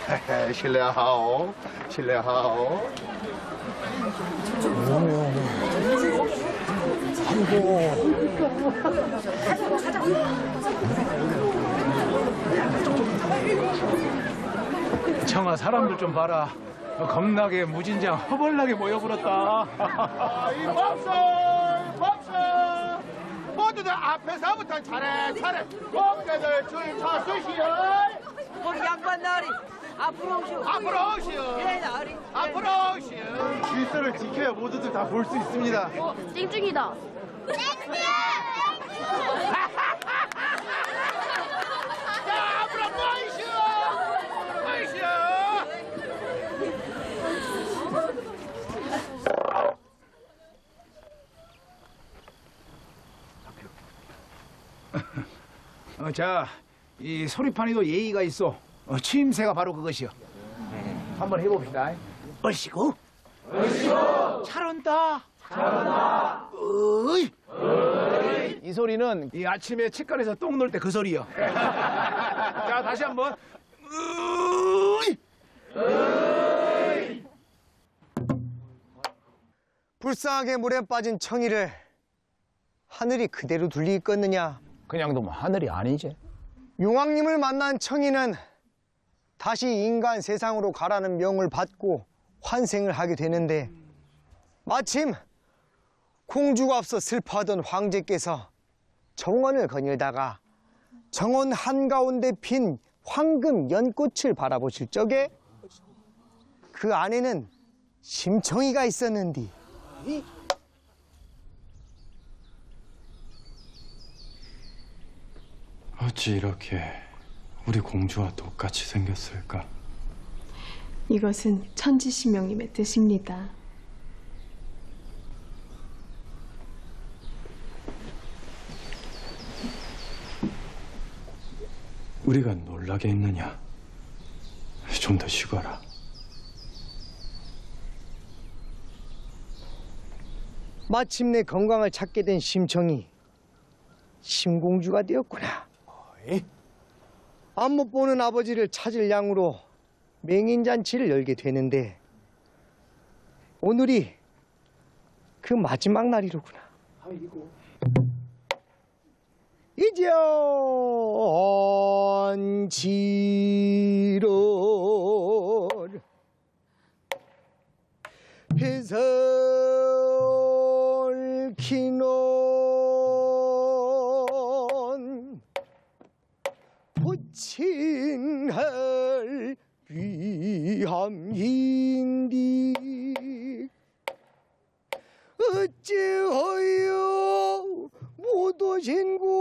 실례하오, 실례하오. 청아 사람들 좀 봐라. 겁나게 무진장 허벌나게 모여버렸다. 이 박수, 박수. 모두들 앞에서부터 차례차례 공개들 줄 서주시오. 우리 양반 나으리 앞으로 오시오. 앞으로 오시오. 예, 나으리. 앞으로 오시오. 질서를 지켜야 모두들 다 볼 수 있습니다. 찡찡이다. 자, 앞으로 모이시오. 모이시오. 자, 이 소리판에도 예의가 있어. 취임새가 바로 그것이요. 한번 해봅시다. 얼씨구. 얼씨구. 잘한다. 잘한다. 어이. 어이. 이 소리는 이 아침에 치과에서 똥 넣을 때 그 소리요. 자, 다시 한번. 어이. 어이. 불쌍하게 물에 빠진 청이를 하늘이 그대로 둘리 있겠느냐. 그냥 두면 하늘이 아니지. 용왕님을 만난 청이는 다시 인간 세상으로 가라는 명을 받고 환생을 하게 되는데, 마침 공주가 앞서 슬퍼하던 황제께서 정원을 거닐다가 정원 한가운데 핀 황금 연꽃을 바라보실 적에 그 안에는 심청이가 있었는디. 어찌 이렇게 우리 공주와 똑같이 생겼을까? 이것은 천지신명님의 뜻입니다. 우리가 놀라게 있느냐? 좀 더 쉬거라. 마침내 건강을 찾게 된 심청이 심공주가 되었구나. 앞 못 보는 아버지를 찾을 양으로 맹인잔치를 열게 되는데, 오늘이 그 마지막 날이로구나. 이전지롤 해설키논 부친할 위함인디 어찌하여 못 오신